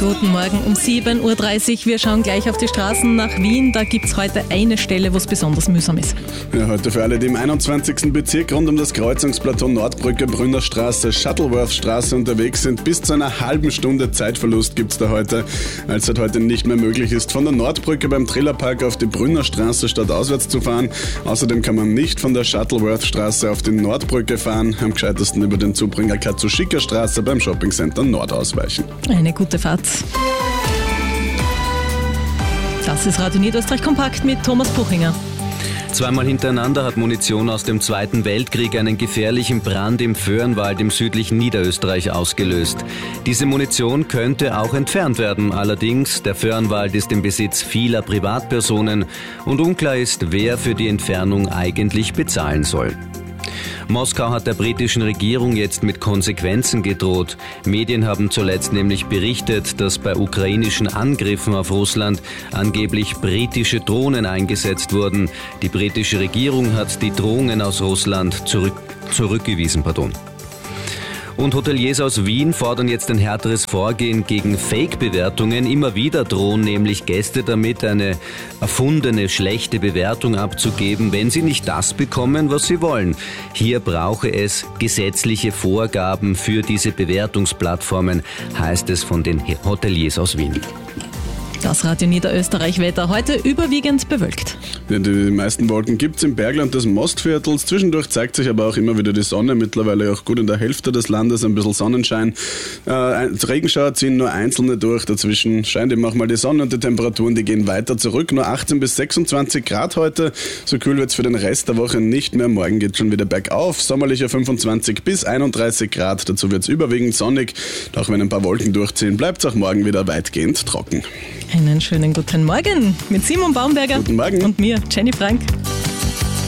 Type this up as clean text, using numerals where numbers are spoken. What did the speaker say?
Guten Morgen um 7.30 Uhr. Wir schauen gleich auf die Straßen nach Wien. Da gibt es heute eine Stelle, wo es besonders mühsam ist. Ja, heute für alle, die im 21. Bezirk rund um das Kreuzungsplateau Nordbrücke, Brünnerstraße, Shuttleworth-Straße unterwegs sind. Bis zu einer halben Stunde Zeitverlust gibt es da heute, als es heute nicht mehr möglich ist, von der Nordbrücke beim Trillerpark auf die Brünnerstraße stadtauswärts zu fahren. Außerdem kann man nicht von der Shuttleworth-Straße auf die Nordbrücke fahren. Am gescheitesten über den Zubringer Katsushika-Straße beim Shoppingcenter Nord ausweichen. Eine gute Fahrt. Das ist Radio Niederösterreich Kompakt mit Thomas Buchinger. Zweimal hintereinander hat Munition aus dem Zweiten Weltkrieg einen gefährlichen Brand im Föhrenwald im südlichen Niederösterreich ausgelöst. Diese Munition könnte auch entfernt werden. Allerdings, der Föhrenwald ist im Besitz vieler Privatpersonen und unklar ist, wer für die Entfernung eigentlich bezahlen soll. Moskau hat der britischen Regierung jetzt mit Konsequenzen gedroht. Medien haben zuletzt nämlich berichtet, dass bei ukrainischen Angriffen auf Russland angeblich britische Drohnen eingesetzt wurden. Die britische Regierung hat die Drohungen aus Russland zurückgewiesen. Und Hoteliers aus Wien fordern jetzt ein härteres Vorgehen gegen Fake-Bewertungen. Immer wieder drohen nämlich Gäste damit, eine erfundene, schlechte Bewertung abzugeben, wenn sie nicht das bekommen, was sie wollen. Hier brauche es gesetzliche Vorgaben für diese Bewertungsplattformen, heißt es von den Hoteliers aus Wien. Das Radio Niederösterreich-Wetter heute überwiegend bewölkt. Ja, die meisten Wolken gibt es im Bergland des Mostviertels. Zwischendurch zeigt sich aber auch immer wieder die Sonne. Mittlerweile auch gut in der Hälfte des Landes ein bisschen Sonnenschein. Regenschauer ziehen nur einzelne durch. Dazwischen scheint eben auch mal die Sonne und die Temperaturen, die gehen weiter zurück. Nur 18 bis 26 Grad heute. So kühl wird es für den Rest der Woche nicht mehr. Morgen geht es schon wieder bergauf. Sommerlicher 25 bis 31 Grad. Dazu wird es überwiegend sonnig. Auch wenn ein paar Wolken durchziehen, bleibt es auch morgen wieder weitgehend trocken. Einen schönen guten Morgen mit Simon Baumberger. Guten Morgen. Und mir, Jenny Frank.